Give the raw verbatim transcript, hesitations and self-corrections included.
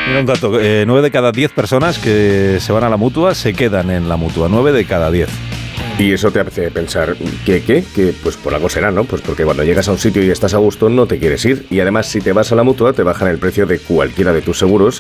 Mira un dato, eh, nueve de cada diez personas que se van a la Mutua se quedan en la Mutua, nueve de cada diez. Y eso te hace pensar, ¿qué, qué? Que pues por algo será, ¿no? Pues porque cuando llegas a un sitio y estás a gusto no te quieres ir. Y además, si te vas a la Mutua, te bajan el precio de cualquiera de tus seguros